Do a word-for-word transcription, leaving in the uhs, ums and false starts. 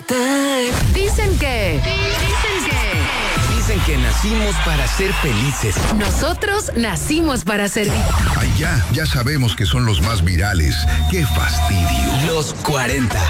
time. Dicen que... Dicen que... Dicen que nacimos para ser felices. Nosotros nacimos para servir. Ay, ya, ya sabemos que son los más virales. ¡Qué fastidio! Los cuarenta.